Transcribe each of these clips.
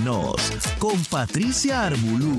Nos con Patricia Armbulú.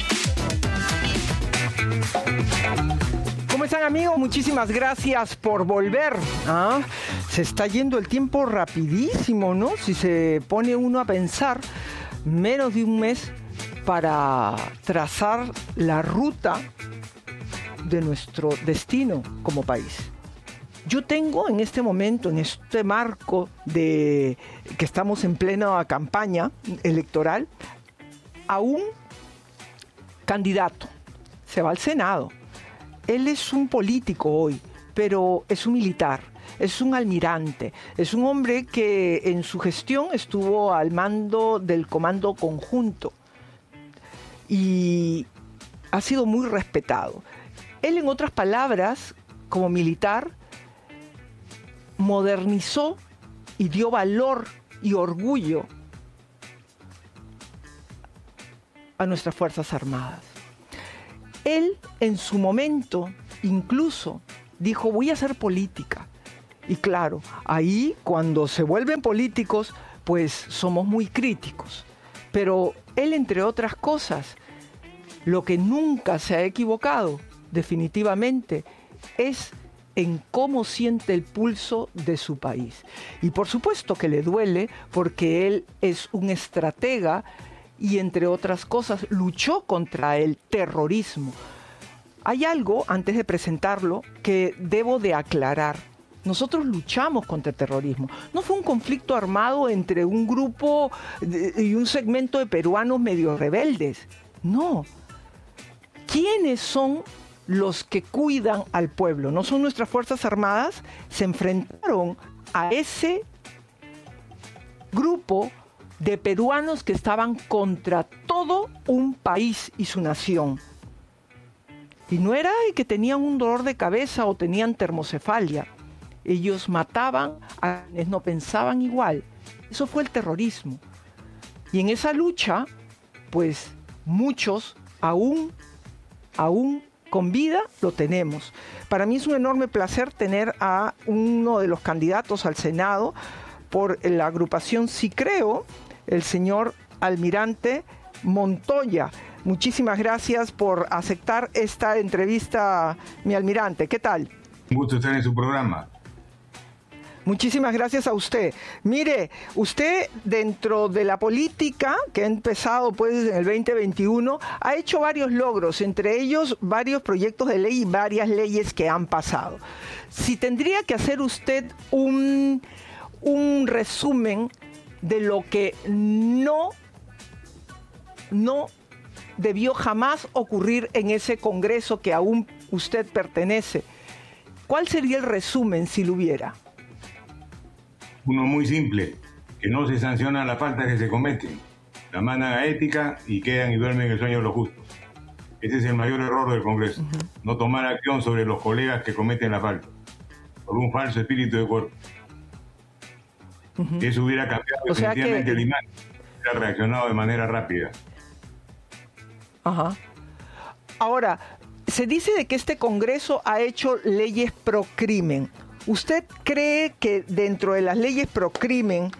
¿Cómo están, amigos? Muchísimas gracias por volver. Se está yendo el tiempo rapidísimo, ¿no? Si se pone uno a pensar, menos de un mes para trazar la ruta de nuestro destino como país. Yo tengo en este momento, en este marco de que estamos en plena campaña electoral, a un candidato. Se va al Senado. Él es un político hoy, pero es un militar, es un almirante, es un hombre que en su gestión estuvo al mando del Comando Conjunto y ha sido muy respetado. Él, en otras palabras, como militar, modernizó y dio valor y orgullo a nuestras Fuerzas Armadas. Él, en su momento, incluso dijo: voy a hacer política. Y claro, ahí cuando se vuelven políticos, pues somos muy críticos. Pero él, entre otras cosas, lo que nunca se ha equivocado, definitivamente, es en cómo siente el pulso de su país. Y por supuesto que le duele, porque él es un estratega y, entre otras cosas, luchó contra el terrorismo. Hay algo, antes de presentarlo, que debo de aclarar. Nosotros luchamos contra el terrorismo. No fue un conflicto armado entre un grupo y un segmento de peruanos medio rebeldes. No. ¿Quiénes son los que cuidan al pueblo? ¿No son nuestras Fuerzas Armadas? Se enfrentaron a ese grupo de peruanos que estaban contra todo un país y su nación. Y no era que tenían un dolor de cabeza o tenían termocefalia. Ellos mataban a quienes no pensaban igual. Eso fue el terrorismo. Y en esa lucha, pues muchos aún con vida lo tenemos. Para mí es un enorme placer tener a uno de los candidatos al Senado por la agrupación Sí Creo, el señor almirante Montoya. Muchísimas gracias por aceptar esta entrevista, mi almirante. ¿Qué tal? Un gusto estar en su programa. Muchísimas gracias a usted. Mire, usted, dentro de la política que ha empezado pues en el 2021, ha hecho varios logros, entre ellos varios proyectos de ley y varias leyes que han pasado. Si tendría que hacer usted un resumen de lo que no debió jamás ocurrir en ese Congreso que aún usted pertenece, ¿cuál sería el resumen si lo hubiera? Uno muy simple: que no se sanciona la falta que se cometen, la mandan a ética y quedan y duermen el sueño de los justos. Ese es el mayor error del Congreso, no tomar acción sobre los colegas que cometen la falta, por un falso espíritu de cuerpo. Eso hubiera cambiado definitivamente el imán, hubiera reaccionado de manera rápida. Ahora, se dice de que este Congreso ha hecho leyes pro crimen. ¿Usted cree que dentro de las leyes pro crimen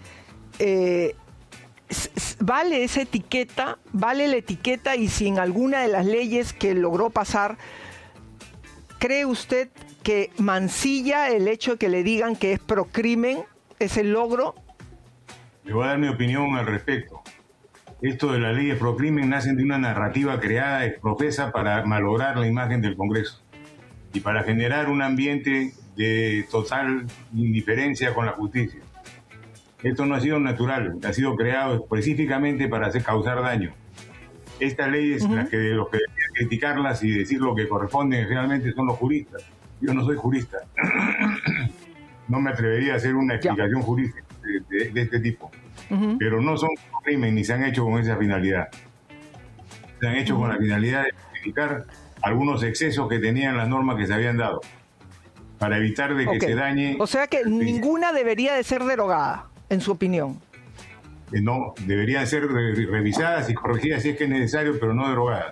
vale esa etiqueta, vale la etiqueta, y si en alguna de las leyes que logró pasar, cree usted que mancilla el hecho de que le digan que es pro crimen ese logro? Le voy a dar mi opinión al respecto. Esto de las leyes pro crimen nacen de una narrativa creada exprofesa para malograr la imagen del Congreso y para generar un ambiente de total indiferencia con la justicia. Esto no ha sido natural, ha sido creado específicamente para causar daño. Estas leyes, las que los que deberían criticarlas y decir lo que corresponde realmente son los juristas. Yo no soy jurista. No me atrevería a hacer una explicación jurídica de este tipo. Pero no son crimen ni se han hecho con esa finalidad. Se han hecho con la finalidad de justificar algunos excesos que tenían las normas que se habían dado, para evitar de que se dañe. O sea que ninguna debería de ser derogada, en su opinión. No, deberían ser revisadas y corregidas si es que es necesario, pero no derogadas.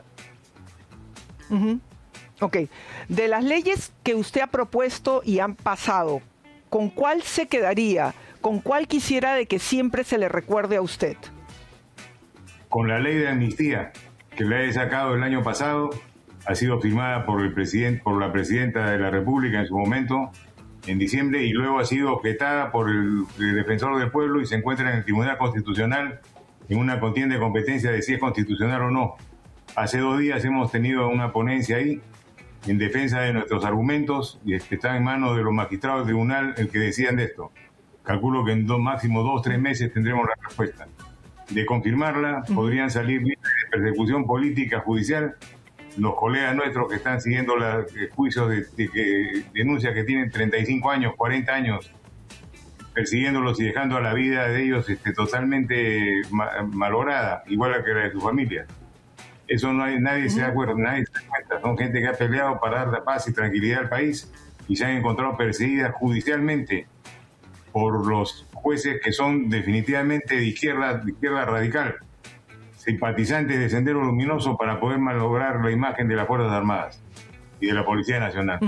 Ok. De las leyes que usted ha propuesto y han pasado, ¿con cuál se quedaría? ¿Con cuál quisiera de que siempre se le recuerde a usted? con la ley de amnistía que la he sacado el año pasado, ha sido firmada por el presidente, por la presidenta de la República en su momento, en diciembre, y luego ha sido objetada por el defensor del pueblo y se encuentra en el Tribunal Constitucional en una contienda de competencia de si es constitucional o no. Hace 2 días hemos tenido una ponencia ahí en defensa de nuestros argumentos y está en manos de los magistrados del tribunal el que decidan de esto. Calculo que en máximo 2-3 meses tendremos la respuesta. De confirmarla, podrían salir libres de persecución política judicial los colegas nuestros que están siguiendo los juicios de denuncias que tienen 35 años, 40 años, persiguiéndolos y dejando a la vida de ellos totalmente malograda, igual que la de su familia. Eso no hay, nadie se da acuerdo, nadie se da cuenta. Son gente que ha peleado para dar la paz y tranquilidad al país y se han encontrado perseguidas judicialmente por los jueces que son definitivamente de izquierda radical, simpatizantes de Sendero Luminoso para poder malograr la imagen de las Fuerzas Armadas y de la Policía Nacional.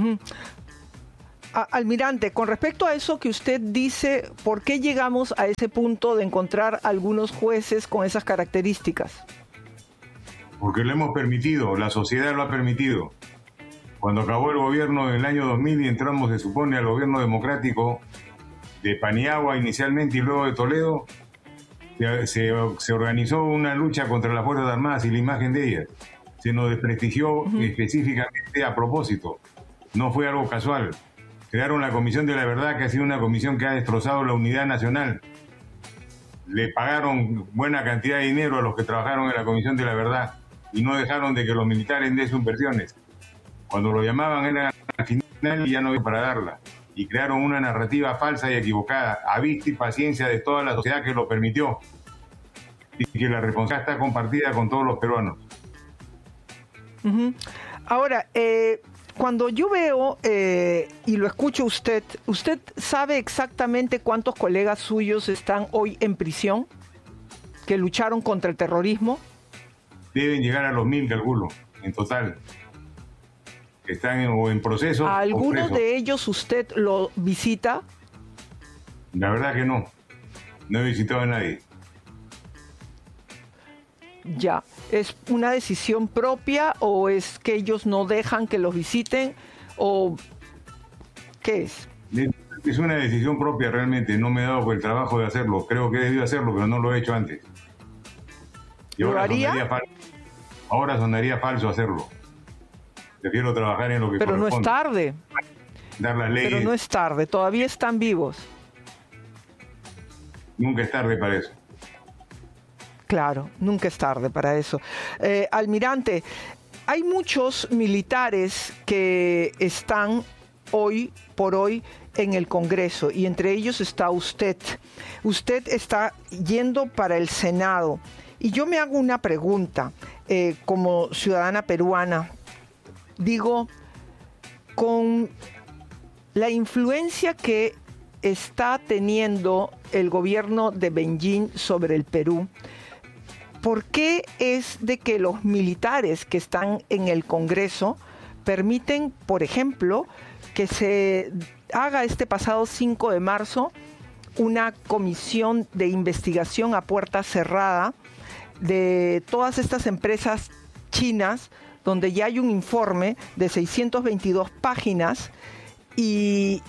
Almirante, con respecto a eso que usted dice, ¿por qué llegamos a ese punto de encontrar algunos jueces con esas características? Porque lo hemos permitido, la sociedad lo ha permitido. Cuando acabó el gobierno en el año 2000 y entramos, se supone, al gobierno democrático de Paniagua inicialmente y luego de Toledo, se organizó una lucha contra las Fuerzas Armadas y la imagen de ellas. Se nos desprestigió específicamente a propósito. No fue algo casual. Crearon la Comisión de la Verdad, que ha sido una comisión que ha destrozado la unidad nacional. Le pagaron buena cantidad de dinero a los que trabajaron en la Comisión de la Verdad y no dejaron de que los militares den sus versiones. Cuando lo llamaban era al final y ya no había para darla. Y crearon una narrativa falsa y equivocada, a vista y paciencia de toda la sociedad que lo permitió. Y que la responsabilidad está compartida con todos los peruanos. Ahora, cuando yo veo y lo escucho ¿usted sabe exactamente cuántos colegas suyos están hoy en prisión que lucharon contra el terrorismo? Deben llegar a los 1000, calculo, en total. Que están en proceso. ¿A alguno de ellos usted lo visita? La verdad que no. No he visitado a nadie. Ya. ¿Es una decisión propia o es que ellos no dejan que los visiten? ¿O qué es? Es una decisión propia realmente. No me he dado el trabajo de hacerlo. Creo que he debido hacerlo, pero no lo he hecho antes. Y ¿Lo haría? Ahora sonaría falso hacerlo. Prefiero trabajar en lo que corresponde. Pero no es tarde. Dar las leyes. Pero no es tarde. Todavía están vivos. Nunca es tarde para eso. Claro, nunca es tarde para eso. Almirante, hay muchos militares que están hoy por hoy en el Congreso y entre ellos está usted. Usted está yendo para el Senado y yo me hago una pregunta como ciudadana peruana. Digo, con la influencia que está teniendo el gobierno de Beijing sobre el Perú, ¿por qué es de que los militares que están en el Congreso permiten, por ejemplo, que se haga este pasado 5 de marzo una comisión de investigación a puerta cerrada de todas estas empresas chinas, donde ya hay un informe de 622 páginas y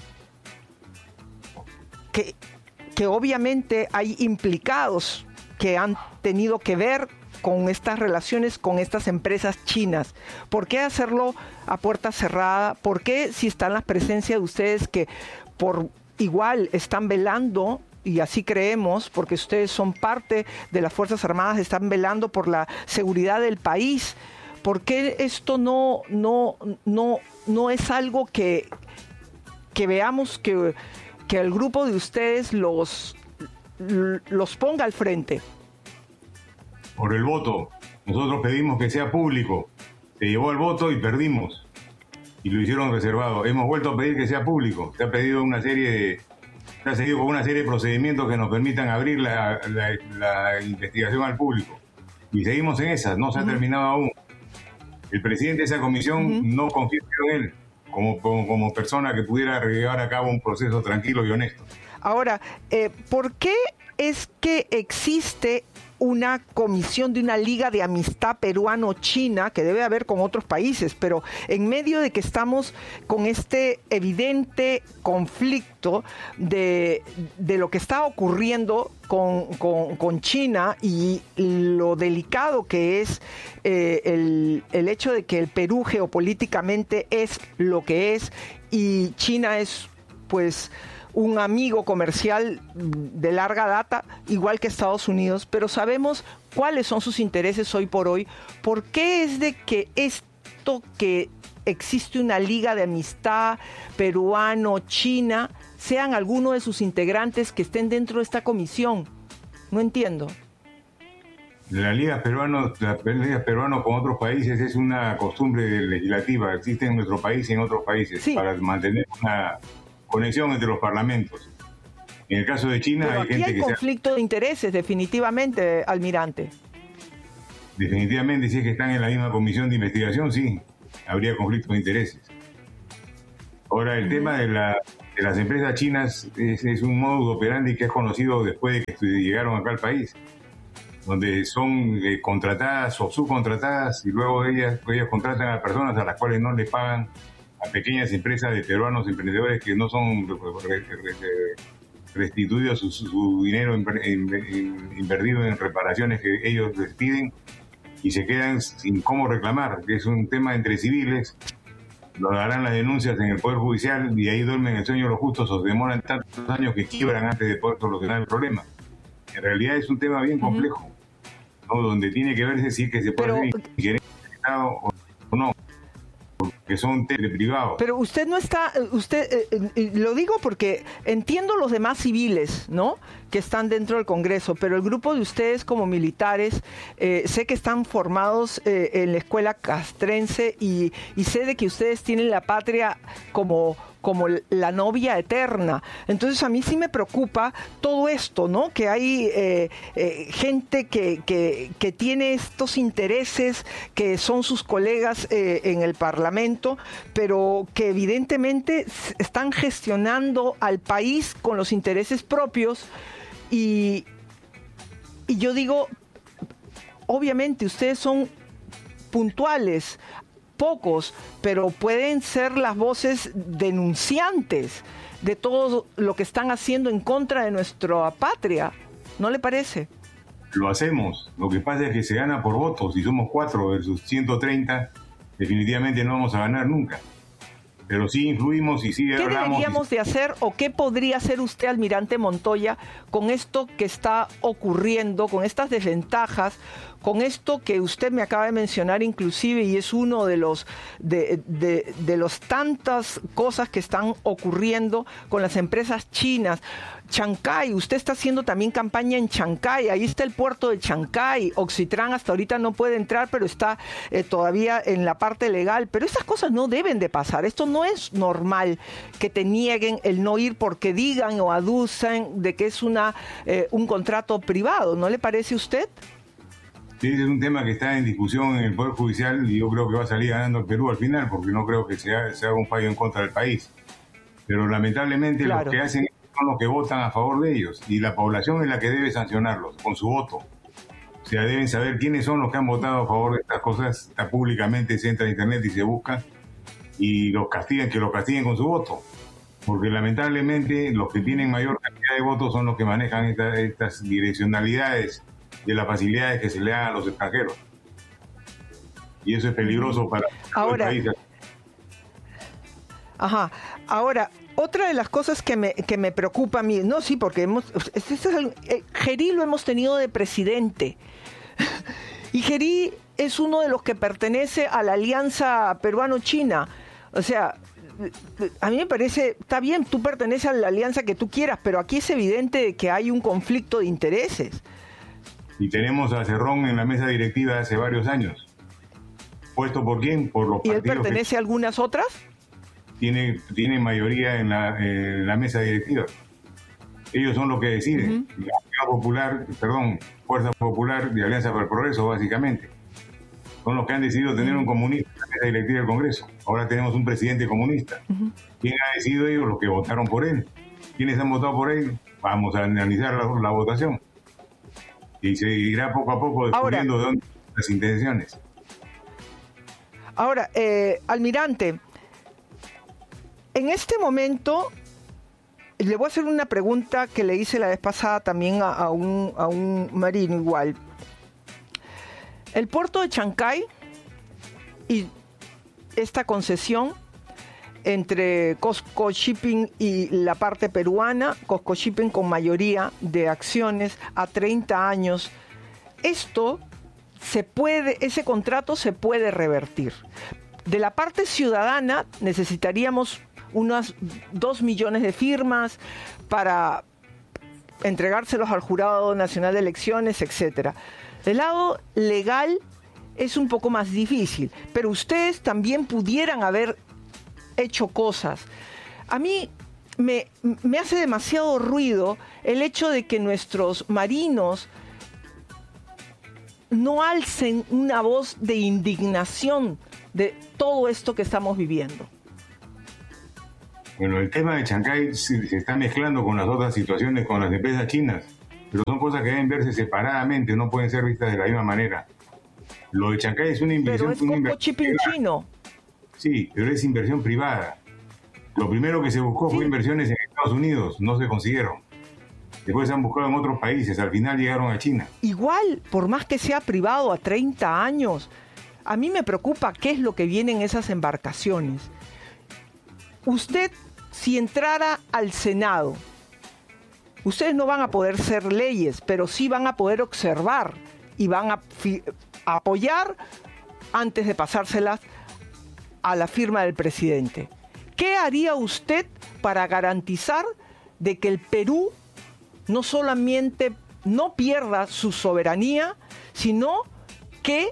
que obviamente hay implicados que han tenido que ver con estas relaciones con estas empresas chinas? ¿Por qué hacerlo a puerta cerrada? ¿Por qué, si están las presencias de ustedes que por igual están velando, y así creemos, porque ustedes son parte de las Fuerzas Armadas, están velando por la seguridad del país? ¿Por qué esto no es algo que veamos que el grupo de ustedes los ponga al frente? Por el voto. Nosotros pedimos que sea público. Se llevó el voto y perdimos. Y lo hicieron reservado. Hemos vuelto a pedir que sea público. Se ha pedido se ha seguido con una serie de procedimientos que nos permitan abrir la investigación al público. Y seguimos en esas. No se ha terminado aún. El presidente de esa comisión no confía en él como persona que pudiera llevar a cabo un proceso tranquilo y honesto. Ahora, ¿por qué es que existe una comisión de una liga de amistad peruano-china, que debe haber con otros países, pero en medio de que estamos con este evidente conflicto de lo que está ocurriendo con China y lo delicado que es el hecho de que el Perú geopolíticamente es lo que es y China es pues un amigo comercial de larga data, igual que Estados Unidos, pero sabemos cuáles son sus intereses hoy por hoy. ¿Por qué es de que esto que existe una liga de amistad peruano-china sean algunos de sus integrantes que estén dentro de esta comisión? No entiendo. Las ligas peruanos con otros países es una costumbre legislativa, existe en nuestro país y en otros países, sí, para mantener una conexión entre los parlamentos. En el caso de China pero hay aquí gente hay conflicto de intereses, definitivamente, almirante. Definitivamente, si es que están en la misma comisión de investigación, sí, habría conflicto de intereses. Ahora, el tema de las empresas chinas es un modus operandi que es conocido después de que llegaron acá al país, donde son contratadas o subcontratadas y luego ellas contratan a personas a las cuales no les pagan, a pequeñas empresas de peruanos emprendedores que no son restituidos su dinero invertido en reparaciones que ellos les piden y se quedan sin cómo reclamar, que es un tema entre civiles. Lo darán las denuncias en el Poder Judicial y ahí duermen el sueño los justos o se demoran tantos años que quiebran antes de poder solucionar el problema. En realidad es un tema bien complejo, ¿no? Donde tiene que verse si es que se puede hacer injerencia del Estado o no, porque son temas privados. Pero usted no está, lo digo porque entiendo los demás civiles, ¿no?, que están dentro del Congreso, pero el grupo de ustedes como militares, sé que están formados en la escuela castrense y sé de que ustedes tienen la patria como la novia eterna. Entonces a mí sí me preocupa todo esto, ¿no? Que hay gente que tiene estos intereses, que son sus colegas en el Parlamento, pero que evidentemente están gestionando al país con los intereses propios y yo digo, obviamente ustedes son puntuales, pocos, pero pueden ser las voces denunciantes de todo lo que están haciendo en contra de nuestra patria. ¿No le parece? Lo hacemos. Lo que pasa es que se gana por votos. Si somos 4 versus 130, definitivamente no vamos a ganar nunca. Pero sí influimos y sí hablamos. ¿Qué deberíamos de hacer o qué podría hacer usted, almirante Montoya, con esto que está ocurriendo, con estas desventajas, con esto que usted me acaba de mencionar inclusive y es uno de los tantas cosas que están ocurriendo con las empresas chinas? Chancay, usted está haciendo también campaña en Chancay, ahí está el puerto de Chancay, Oxitrán hasta ahorita no puede entrar, pero está todavía en la parte legal, pero esas cosas no deben de pasar, esto no es normal que te nieguen el no ir porque digan o aducen de que es un contrato privado, ¿no le parece a usted? Sí, es un tema que está en discusión en el Poder Judicial y yo creo que va a salir ganando el Perú al final, porque no creo que se haga un fallo en contra del país. Pero lamentablemente claro, los que hacen son los que votan a favor de ellos y la población es la que debe sancionarlos con su voto. O sea, deben saber quiénes son los que han votado a favor de estas cosas. Está públicamente, se entra a internet y se busca y los castiguen con su voto. Porque lamentablemente los que tienen mayor cantidad de votos son los que manejan estas direccionalidades de las facilidades que se le dan a los extranjeros. Y eso es peligroso para el país. Ajá. Ahora, otra de las cosas que me preocupa a mí, no, sí, porque Gerí lo hemos tenido de presidente. Y Gerí es uno de los que pertenece a la alianza peruano-china. O sea, a mí me parece, está bien, tú perteneces a la alianza que tú quieras, pero aquí es evidente que hay un conflicto de intereses. Y tenemos a Cerrón en la mesa directiva hace varios años. ¿Puesto por quién? Por los partidos. ¿Y él pertenece a algunas otras? Tiene mayoría en la mesa directiva. Ellos son los que deciden. Fuerza Popular y Alianza para el Progreso, básicamente. Son los que han decidido tener un comunista en la mesa directiva del Congreso. Ahora tenemos un presidente comunista. ¿Quién ha decidido ellos? Los que votaron por él. ¿Quiénes han votado por él? Vamos a analizar la votación. y se irá poco a poco descubriendo de dónde están las intenciones. Ahora, almirante, en este momento le voy a hacer una pregunta que le hice la vez pasada también a un marino igual. El puerto de Chancay y esta concesión entre COSCO Shipping y la parte peruana, COSCO Shipping con mayoría de acciones a 30 años, ese contrato se puede revertir. De la parte ciudadana necesitaríamos unas 2 millones de firmas para entregárselos al Jurado Nacional de Elecciones, etcétera. Del lado legal es un poco más difícil, pero ustedes también pudieran haber hecho cosas. A mí me hace demasiado ruido el hecho de que nuestros marinos no alcen una voz de indignación de todo esto que estamos viviendo. Bueno, el tema de Chancay se está mezclando con las otras situaciones, con las empresas chinas, pero son cosas que deben verse separadamente, no pueden ser vistas de la misma manera. Lo de Chancay es una inversión... Pero es COSCO Shipping chino. Sí, pero es inversión privada. Lo primero que se buscó fue inversiones en Estados Unidos, no se consiguieron. Después se han buscado en otros países, al final llegaron a China. Igual, por más que sea privado a 30 años, a mí me preocupa qué es lo que viene en esas embarcaciones. Usted, si entrara al Senado, ustedes no van a poder hacer leyes, pero sí van a poder observar y van a apoyar antes de pasárselas a la firma del presidente. ¿Qué haría usted para garantizar de que el Perú no solamente no pierda su soberanía, sino que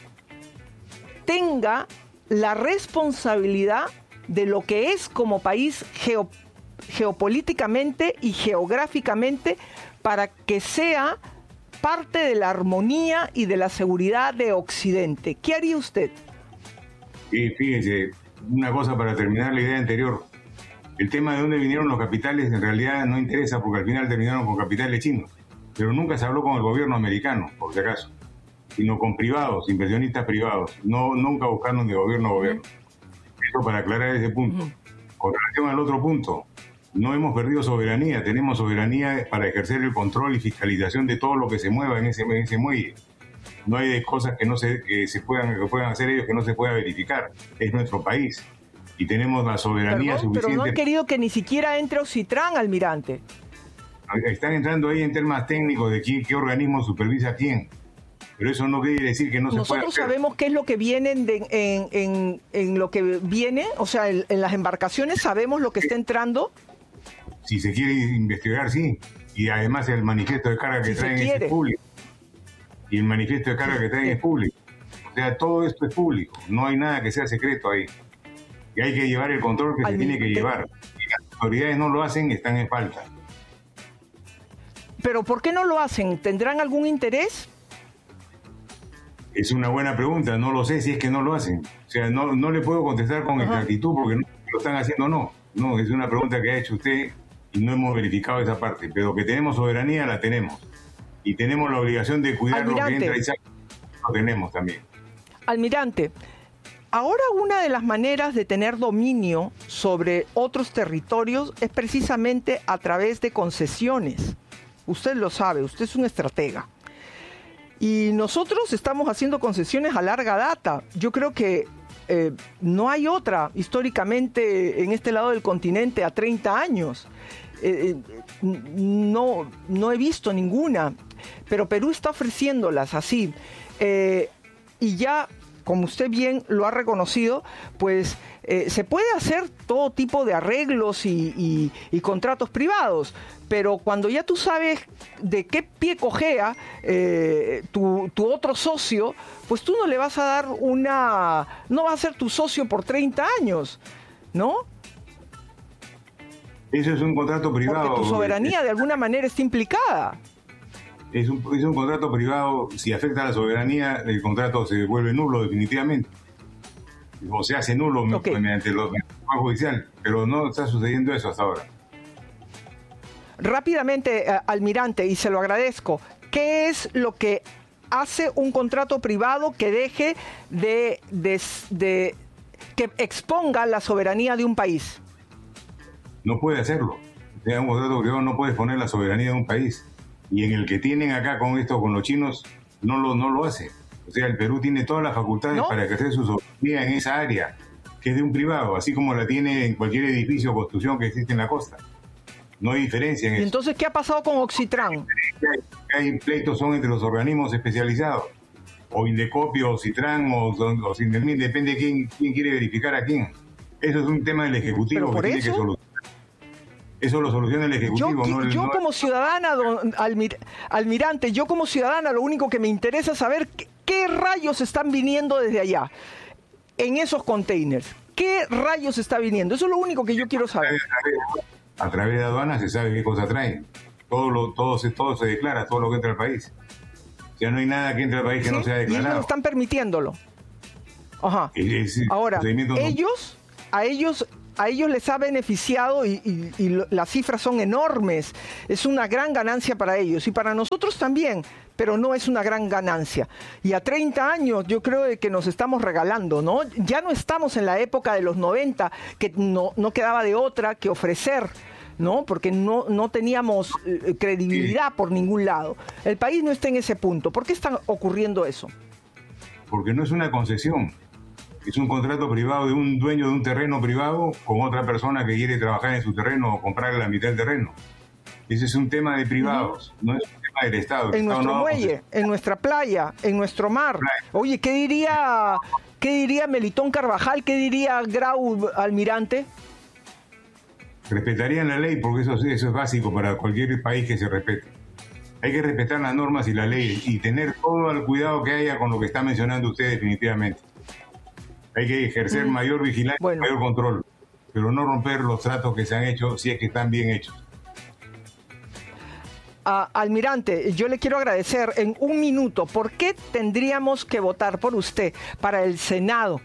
tenga la responsabilidad de lo que es como país geopolíticamente y geográficamente, para que sea parte de la armonía y de la seguridad de Occidente? ¿Qué haría usted? Sí, fíjense, una cosa para terminar la idea anterior. El tema de dónde vinieron los capitales en realidad no interesa, porque al final terminaron con capitales chinos. Pero nunca se habló con el gobierno americano, por si acaso, sino con privados, inversionistas privados, nunca buscando de gobierno a gobierno. Eso para aclarar ese punto. Con relación al otro punto, no hemos perdido soberanía, tenemos soberanía para ejercer el control y fiscalización de todo lo que se mueva en ese muelle. No hay de cosas que puedan hacer ellos que no se pueda verificar. Es nuestro país y tenemos la soberanía suficiente. Pero no han querido que ni siquiera entre Ocitran, almirante. Están entrando ahí en temas técnicos de qué organismo supervisa a quién. Pero eso no quiere decir que no se pueda hacer. Nosotros sabemos qué es lo que viene en lo que viene, o sea, en las embarcaciones sabemos lo que está entrando. Si se quiere investigar, sí. Y además el manifiesto de carga que traen es público. Y el manifiesto de carga que traen es público. O sea, todo esto es público. No hay nada que sea secreto ahí. Y hay que llevar el control que se tiene que llevar. Si las autoridades no lo hacen, están en falta. ¿Pero por qué no lo hacen? ¿Tendrán algún interés? Es una buena pregunta. No lo sé si es que no lo hacen. O sea, no le puedo contestar con exactitud porque no lo están haciendo o no. No, es una pregunta que ha hecho usted y no hemos verificado esa parte. Pero que tenemos soberanía, la tenemos. Y tenemos la obligación de cuidar lo que entra y sale. Lo tenemos también. Almirante, ahora una de las maneras de tener dominio sobre otros territorios es precisamente a través de concesiones. Usted lo sabe, usted es un estratega. Y nosotros estamos haciendo concesiones a larga data. Yo creo que no hay otra históricamente en este lado del continente a 30 años. No he visto ninguna, pero Perú está ofreciéndolas así. Y ya, como usted bien lo ha reconocido, pues se puede hacer todo tipo de arreglos y contratos privados, pero cuando ya tú sabes de qué pie cojea tu otro socio, pues tú no le vas a dar no va a ser tu socio por 30 años, ¿no? Eso es un contrato privado. Porque tu soberanía de alguna manera está implicada. Es un contrato privado. Si afecta a la soberanía, el contrato se vuelve nulo definitivamente. O se hace nulo mediante el Poder Judicial. Pero no está sucediendo eso hasta ahora. Rápidamente, almirante, y se lo agradezco, ¿Qué es lo que hace un contrato privado que deje que exponga la soberanía de un país? No puede hacerlo. O sea, un contrato privado no puede exponer la soberanía de un país. Y en el que tienen acá con los chinos, no lo hace. O sea, el Perú tiene todas las facultades para ejercer su soberanía en esa área, que es de un privado, así como la tiene en cualquier edificio o construcción que existe en la costa. No hay diferencia en eso. Entonces, ¿qué ha pasado con Oxitran? Hay pleitos son entre los organismos especializados, o Indecopi, o Citran, o Sindelmin, depende de quién quiere verificar a quién. Eso es un tema del Ejecutivo que tiene que solucionar. Eso lo soluciona el Ejecutivo. Yo como ciudadana, don Almirante, yo como ciudadana, lo único que me interesa es saber qué rayos están viniendo desde allá, en esos containers. ¿Qué rayos está viniendo? Eso es lo único que yo quiero saber. A través de aduanas se sabe qué cosa traen. Todo se declara, todo lo que entra al país. O sea, no hay nada que entre al país que no sea declarado. Y ellos están permitiéndolo. Ajá. Ahora, a ellos les ha beneficiado y las cifras son enormes. Es una gran ganancia para ellos y para nosotros también, pero no es una gran ganancia. Y a 30 años yo creo que nos estamos regalando, ¿no? Ya no estamos en la época de los 90, que no quedaba de otra que ofrecer, ¿no? Porque no teníamos credibilidad por ningún lado. El país no está en ese punto. ¿Por qué está ocurriendo eso? Porque no es una concesión. Es un contrato privado de un dueño de un terreno privado con otra persona que quiere trabajar en su terreno o comprarle la mitad del terreno. Ese es un tema de privados, no es un tema del Estado. En nuestro muelle, en nuestra playa, en nuestro mar. Oye, ¿qué diría Melitón Carvajal? ¿Qué diría Grau, Almirante? Respetarían la ley, porque eso es básico para cualquier país que se respete. Hay que respetar las normas y la ley y tener todo el cuidado que haya con lo que está mencionando usted definitivamente. Hay que ejercer mayor vigilancia, mayor control, pero no romper los tratos que se han hecho si es que están bien hechos. Almirante, yo le quiero agradecer en un minuto. ¿Por qué tendríamos que votar por usted para el Senado?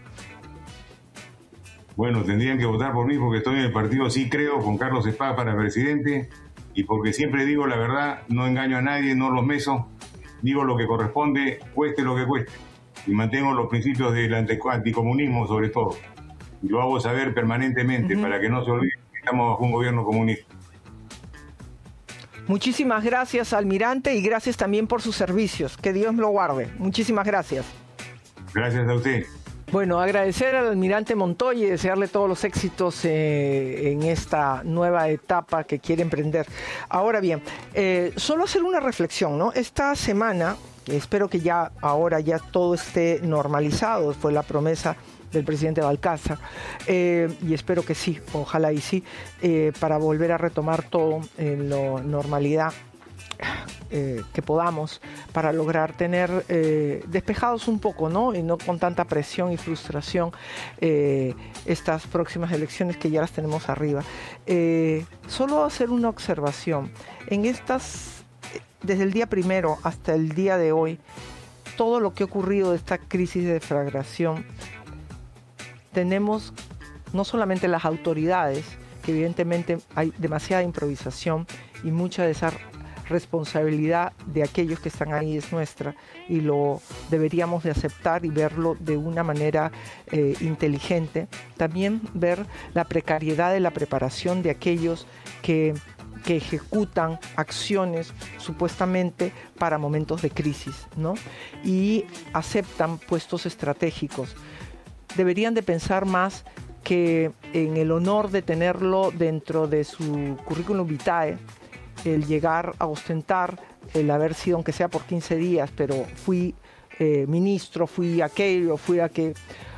Bueno, tendrían que votar por mí porque estoy en el partido Sí Creo con Carlos Espada para presidente y porque siempre digo la verdad, no engaño a nadie, no los meso, digo lo que corresponde, cueste lo que cueste. Y mantengo los principios del anticomunismo sobre todo. Y lo hago saber permanentemente para que no se olvide que estamos bajo un gobierno comunista. Muchísimas gracias, Almirante, y gracias también por sus servicios. Que Dios lo guarde. Muchísimas gracias. Gracias a usted. Bueno, agradecer al Almirante Montoya y desearle todos los éxitos en esta nueva etapa que quiere emprender. Ahora bien, solo hacer una reflexión, ¿no? Esta semana, espero que ahora ya todo esté normalizado, fue la promesa del presidente Balcázar, y espero que sí, ojalá y sí, para volver a retomar todo en la normalidad que podamos, para lograr tener despejados un poco, ¿no? Y no con tanta presión y frustración estas próximas elecciones que ya las tenemos arriba. Solo hacer una observación. Desde el día primero hasta el día de hoy, todo lo que ha ocurrido de esta crisis de deflagración, tenemos no solamente las autoridades, que evidentemente hay demasiada improvisación y mucha de esa responsabilidad de aquellos que están ahí es nuestra y lo deberíamos de aceptar y verlo de una manera inteligente. También ver la precariedad de la preparación de aquellos que ejecutan acciones supuestamente para momentos de crisis, ¿no? Y aceptan puestos estratégicos. Deberían de pensar más que en el honor de tenerlo dentro de su currículum vitae, el llegar a ostentar, el haber sido, aunque sea por 15 días, pero fui ministro, fui aquello, fui aquello.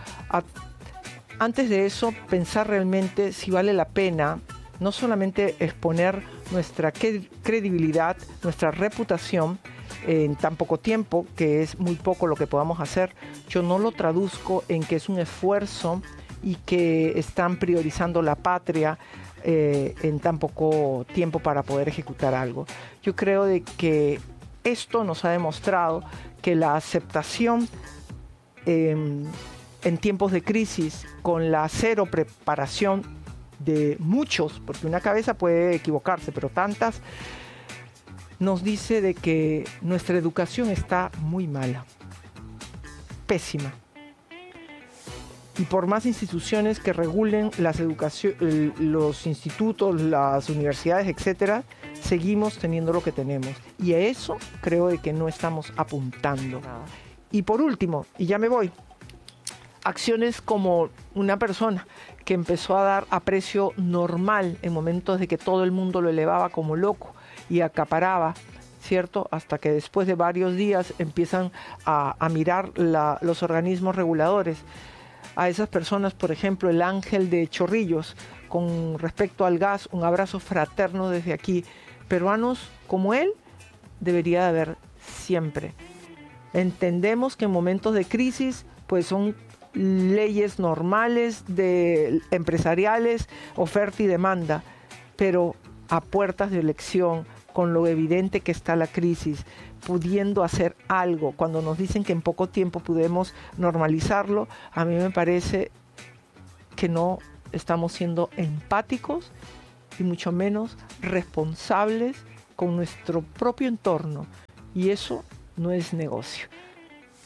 Antes de eso, pensar realmente si vale la pena no solamente exponer nuestra credibilidad, nuestra reputación en tan poco tiempo, que es muy poco lo que podamos hacer. Yo no lo traduzco en que es un esfuerzo y que están priorizando la patria en tan poco tiempo para poder ejecutar algo. Yo creo de que esto nos ha demostrado que la aceptación en tiempos de crisis, con la cero preparación de muchos, porque una cabeza puede equivocarse, pero tantas nos dice de que nuestra educación está muy mala, pésima. Y por más instituciones que regulen los institutos, las universidades, etcétera, seguimos teniendo lo que tenemos. Y a eso creo de que no estamos apuntando. Y por último, y ya me voy, acciones como una persona que empezó a dar a precio normal en momentos de que todo el mundo lo elevaba como loco y acaparaba, ¿cierto? Hasta que después de varios días empiezan a mirar los organismos reguladores. A esas personas, por ejemplo, el Ángel de Chorrillos, con respecto al gas, un abrazo fraterno desde aquí. Peruanos como él debería de haber siempre. Entendemos que en momentos de crisis, pues son leyes normales, empresariales, oferta y demanda, pero a puertas de elección, con lo evidente que está la crisis, pudiendo hacer algo, cuando nos dicen que en poco tiempo podemos normalizarlo, a mí me parece que no estamos siendo empáticos y mucho menos responsables con nuestro propio entorno, y eso no es negocio.